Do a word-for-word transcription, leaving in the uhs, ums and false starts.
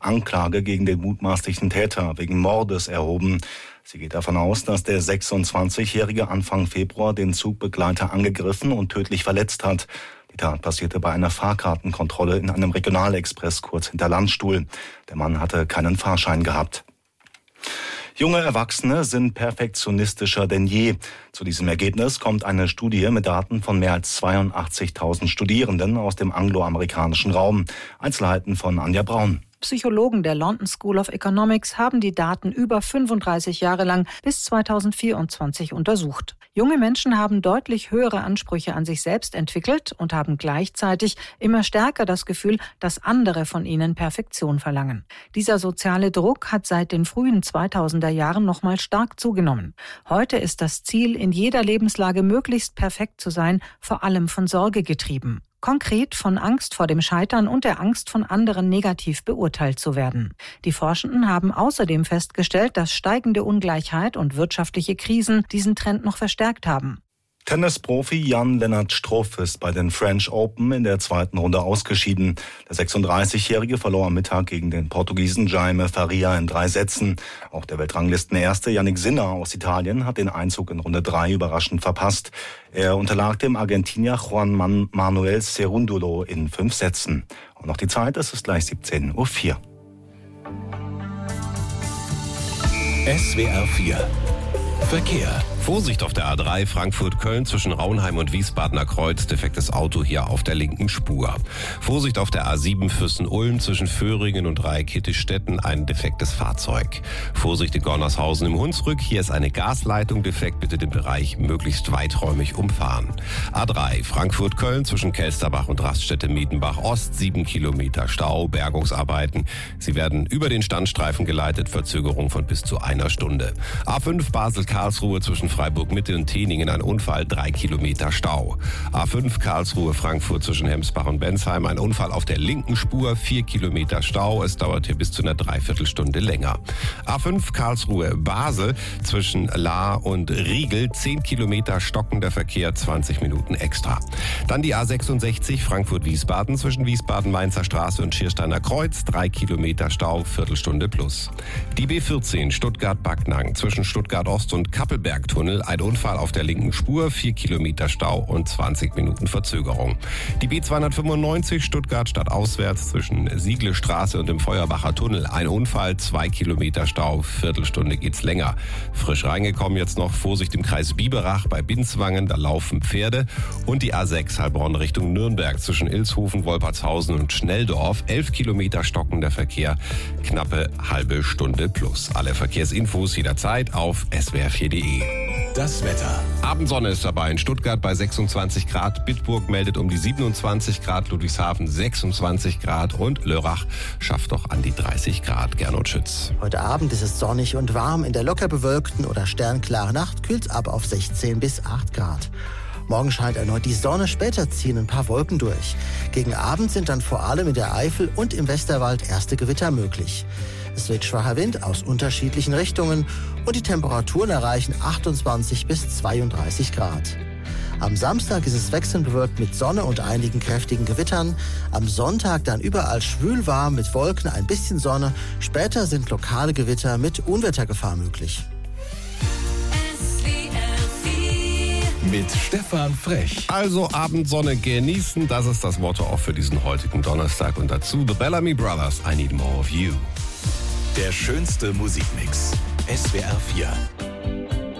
Anklage gegen den mutmaßlichen Täter wegen Mordes erhoben. Sie geht davon aus, dass der sechsundzwanzigjährige Anfang Februar den Zugbegleiter angegriffen und tödlich verletzt hat. Die Tat passierte bei einer Fahrkartenkontrolle in einem Regionalexpress kurz hinter Landstuhl. Der Mann hatte keinen Fahrschein gehabt. Junge Erwachsene sind perfektionistischer denn je. Zu diesem Ergebnis kommt eine Studie mit Daten von mehr als zweiundachtzigtausend Studierenden aus dem angloamerikanischen Raum. Einzelheiten von Anja Braun. Psychologen der London School of Economics haben die Daten über fünfunddreißig Jahre lang bis zweitausendvierundzwanzig untersucht. Junge Menschen haben deutlich höhere Ansprüche an sich selbst entwickelt und haben gleichzeitig immer stärker das Gefühl, dass andere von ihnen Perfektion verlangen. Dieser soziale Druck hat seit den frühen zweitausender Jahren nochmal stark zugenommen. Heute ist das Ziel, in jeder Lebenslage möglichst perfekt zu sein, vor allem von Sorge getrieben. Konkret von Angst vor dem Scheitern und der Angst, von anderen negativ beurteilt zu werden. Die Forschenden haben außerdem festgestellt, dass steigende Ungleichheit und wirtschaftliche Krisen diesen Trend noch verstärkt haben. Tennisprofi Jan-Lennart Struff ist bei den French Open in der zweiten Runde ausgeschieden. Der sechsunddreißigjährige verlor am Mittag gegen den Portugiesen Jaime Faria in drei Sätzen. Auch der Weltranglistenerste Yannick Sinner aus Italien hat den Einzug in Runde drei überraschend verpasst. Er unterlag dem Argentinier Juan Man- Manuel Cerúndolo in fünf Sätzen. Und noch die Zeit, es ist gleich siebzehn Uhr vier. S W R vier Verkehr. Vorsicht auf der A drei Frankfurt-Köln zwischen Raunheim und Wiesbadener Kreuz. Defektes Auto hier auf der linken Spur. Vorsicht auf der A sieben Fürsten-Ulm zwischen Föhringen und Dreieckittichstetten. Ein defektes Fahrzeug. Vorsicht in Gornershausen im Hunsrück. Hier ist eine Gasleitung defekt. Bitte den Bereich möglichst weiträumig umfahren. A drei Frankfurt-Köln zwischen Kelsterbach und Raststätte-Miedenbach-Ost. Sieben Kilometer Stau. Bergungsarbeiten. Sie werden über den Standstreifen geleitet. Verzögerung von bis zu einer Stunde. A fünf Basel-Karlsruhe zwischen Freiburg-Mitte und Teningen ein Unfall, drei Kilometer Stau. A fünf Karlsruhe-Frankfurt zwischen Hemsbach und Bensheim ein Unfall auf der linken Spur, vier Kilometer Stau. Es dauert hier bis zu einer Dreiviertelstunde länger. A fünf Karlsruhe-Basel zwischen Lahr und Riegel, zehn Kilometer stockender Verkehr, zwanzig Minuten extra. Dann die A sechsundsechzig Frankfurt-Wiesbaden zwischen Wiesbaden-Mainzer Straße und Schiersteiner Kreuz, drei Kilometer Stau, Viertelstunde plus. Die B vierzehn Stuttgart-Backnang zwischen Stuttgart-Ost und Kappelberg-Tunnel, ein Unfall auf der linken Spur, vier Kilometer Stau und zwanzig Minuten Verzögerung. Die B zweihundertfünfundneunzig Stuttgart stadtauswärts zwischen Siegle-Straße und dem Feuerbacher Tunnel, ein Unfall, zwei Kilometer Stau, Viertelstunde geht's länger. Frisch reingekommen jetzt noch Vorsicht im Kreis Biberach bei Binswangen, da laufen Pferde. Und die A sechs Heilbronn Richtung Nürnberg zwischen Ilshofen, Wolpertshausen und Schnelldorf, elf Kilometer stockender Verkehr, knappe halbe Stunde plus. Alle Verkehrsinfos jederzeit auf S W R vier punkt de. Das Wetter. Abendsonne ist dabei in Stuttgart bei sechsundzwanzig Grad. Bitburg meldet um die siebenundzwanzig Grad. Ludwigshafen sechsundzwanzig Grad. Und Lörrach schafft doch an die dreißig Grad. Gernot Schütz. Heute Abend ist es sonnig und warm. In der locker bewölkten oder sternklaren Nacht kühlt es ab auf sechzehn bis acht Grad. Morgen scheint erneut die Sonne, später ziehen ein paar Wolken durch. Gegen Abend sind dann vor allem in der Eifel und im Westerwald erste Gewitter möglich. Es weht schwacher Wind aus unterschiedlichen Richtungen und die Temperaturen erreichen achtundzwanzig bis zweiunddreißig Grad. Am Samstag ist es wechselnd bewölkt mit Sonne und einigen kräftigen Gewittern. Am Sonntag dann überall schwül warm mit Wolken, ein bisschen Sonne. Später sind lokale Gewitter mit Unwettergefahr möglich. Mit Stefan Frech. Also Abendsonne genießen, das ist das Motto auch für diesen heutigen Donnerstag. Und dazu The Bellamy Brothers, I Need More of You. Der schönste Musikmix. S W R vier.